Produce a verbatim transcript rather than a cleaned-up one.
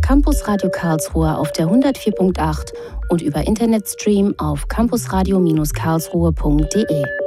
Campus Radio Karlsruhe auf der hundertvier Punkt acht und über Internetstream auf campusradio Bindestrich karlsruhe punkt de.